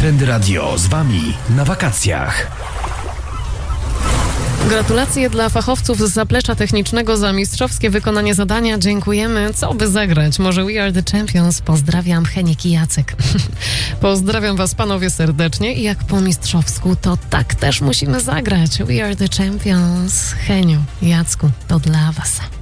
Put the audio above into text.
Trendy Radio z Wami na wakacjach. Gratulacje dla fachowców z zaplecza technicznego za mistrzowskie wykonanie zadania. Dziękujemy. Co by zagrać? Może We Are The Champions? Pozdrawiam, Heniek i Jacek. Pozdrawiam was, panowie, serdecznie. I jak po mistrzowsku, to tak też musimy zagrać. We Are The Champions. Heniu, Jacku, to dla was.